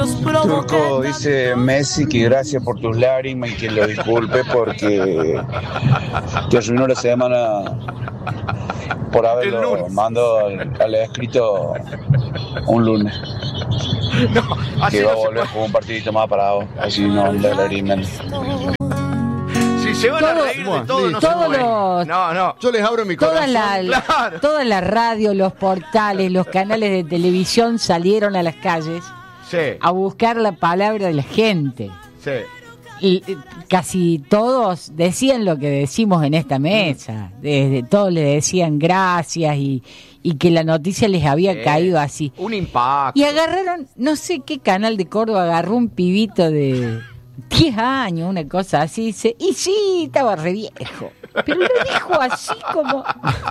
Turco dice Messi que gracias por tus lágrimas y que lo disculpe porque te arruinó la semana por haberlo mandado al escrito un lunes. No, que va a volver con un partidito más parado, así no le lagrimen. Si se van a reír de todo, no se mueren. No. Yo les abro mi corazón. Toda la radio, los portales, los canales de televisión salieron a las calles a buscar la palabra de la gente. Sí. Y casi todos decían lo que decimos en esta mesa. Todos le decían gracias y que la noticia les había caído así. Un impacto. Y agarraron, no sé qué canal de Córdoba agarró un pibito de 10 años, una cosa así, dice, y sí, estaba re viejo. Pero lo dijo así como...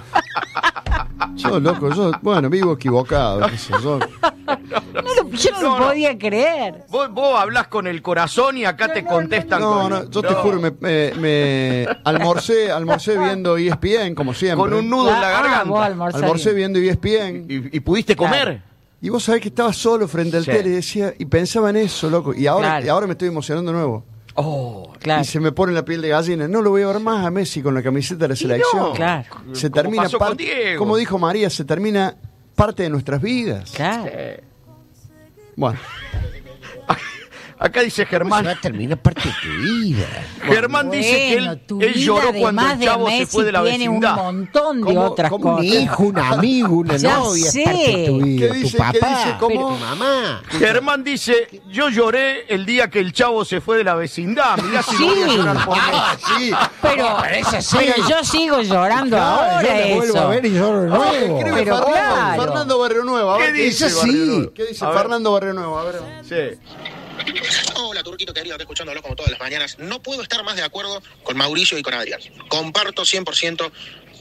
Bueno, vivo equivocado. Yo no lo podía creer. Vos hablás con el corazón y acá te contestan yo te juro, me almorcé viendo ESPN, como siempre. Con un nudo en la garganta. Almorcé viendo ESPN. ¿Y pudiste comer? Claro. Y vos sabés que estaba solo frente al tele y decía, y pensaba en eso, loco. Y ahora me estoy emocionando de nuevo. Claro. Y se me pone la piel de gallina. No lo voy a ver más a Messi con la camiseta de la selección. No, claro. Se termina como dijo María, se termina parte de nuestras vidas. Claro. Bueno. Acá dice Germán. Va a terminar parte de tu vida. Germán dice que él lloró cuando el Chavo se fue de la vecindad. Tiene un montón de otras cosas. Un hijo, un amigo, una novia, es parte de tu vida. ¿Qué dice, tu papá, ¿qué dice, tu mamá. Germán dice, yo lloré el día que el Chavo se fue de la vecindad. Mirá si no voy a llorar por Messi. Pero yo sigo llorando ahora yo le vuelvo a ver y lloro de nuevo. Pero Fernando Barrionuevo. ¿Qué dice Fernando Barrionuevo? A ver. Sí. Hola, Turquito querido, te escuchándolo como todas las mañanas. No puedo estar más de acuerdo con Mauricio y con Adrián. Comparto 100%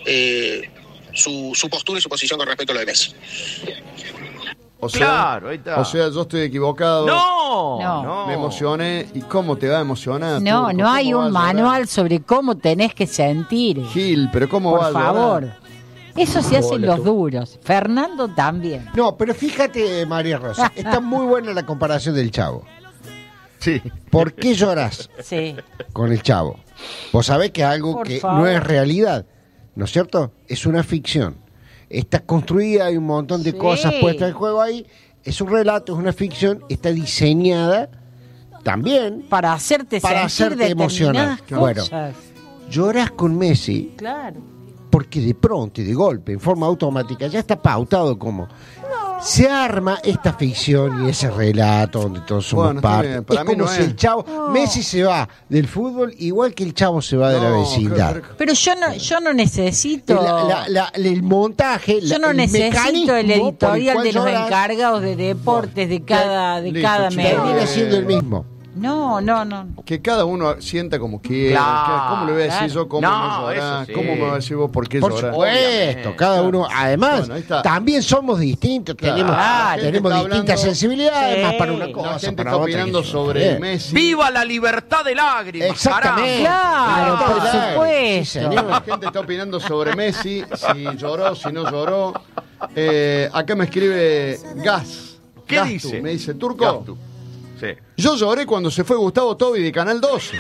su postura y su posición con respecto a lo de Messi. Claro, ahí está. O sea, yo estoy equivocado. No. Me emocioné. ¿Y cómo te va a emocionar? No hay un manual sobre cómo tenés que sentir. Gil, pero ¿cómo va a llorar? Por favor. Eso se hacen los duros. Fernando también. No, pero fíjate, María Rosa, está muy buena la comparación del Chavo. Sí. ¿Por qué llorás con el Chavo? Vos sabés que es algo no es realidad, ¿no es cierto? Es una ficción. Está construida, hay un montón de cosas puestas en juego ahí. Es un relato, es una ficción, está diseñada también para hacerte emocionar. Bueno, lloras con Messi. Claro. Porque de pronto y de golpe, en forma automática, ya está pautado como se arma esta ficción y ese relato donde todos somos parte. Es como si el Chavo, Messi se va del fútbol igual que el Chavo se va de la vecindad. Pero yo no necesito el montaje, yo no necesito el editorial de los encargados de deportes de cada medio. Termina siendo el mismo. No. Que cada uno sienta como quiera. ¿Cómo le voy a decir yo cómo no llorás? ¿Cómo me voy a decir vos por qué llorás? Por supuesto, cada uno. Además, también somos distintos. Tenemos distintas sensibilidades, más para una cosa. La gente está opinando sobre Messi. ¡Viva la libertad de lágrimas! Exactamente. Claro, por supuesto. La gente está opinando sobre Messi, si lloró, si no lloró. Acá me escribe Gas. ¿Qué dice? Me dice, Turco. Gastu. Sí. Yo lloré cuando se fue Gustavo Tobi de Canal 12.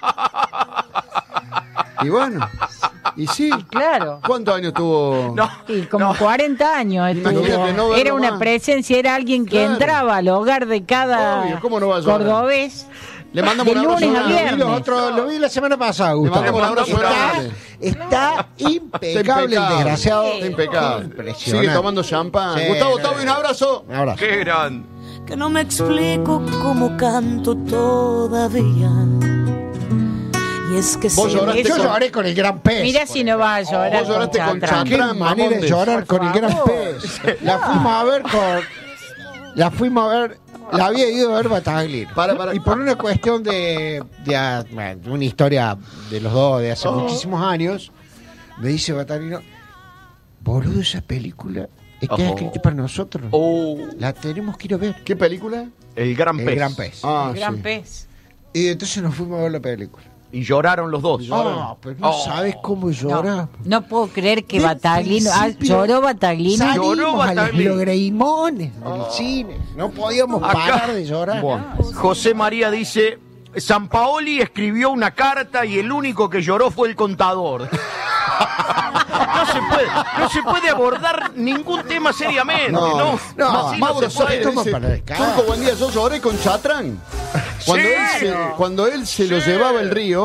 Y bueno, y sí. Claro. ¿Cuántos años tuvo? Como 40 años estuvo. Era una presencia, era alguien que entraba al hogar de cada cordobés. Le mandamos un abrazo. Lo vi la semana pasada, Gustavo. Le mandamos un abrazo. Está impecable el desgraciado. Está impecable. Sigue tomando champán. Gustavo Tobi, un abrazo. Qué grande. Que no me explico cómo canto todavía. Y es que yo lloré con el Gran Pez. Mira si no vas a llorar. Vos lloraste con Chatrán. Qué manera de llorar con el Gran Pez. La fuimos a ver. La había ido a ver Bataglia. Y por una cuestión de una historia de los dos de hace muchísimos años, me dice Bataglino, boludo, esa película está escrita para nosotros. La tenemos que ir a ver. ¿Qué película? El Gran Pez. El Gran Pez. El Gran Pez. Y entonces nos fuimos a ver la película. Y lloraron los dos. Pero no sabes cómo llora. No puedo creer que De Bataglino. principio Lloró Bataglino. Lloró A los Bataglini. Logreimones del cine. No podíamos parar de llorar. Bueno, José María dice: Sampaoli escribió una carta y el único que lloró fue el contador. No se puede abordar ningún tema seriamente. No, así Mauro se puede. Sáenz dice, Turco, buen día, yo lloré con Chatrán. Cuando él se lo llevaba el río,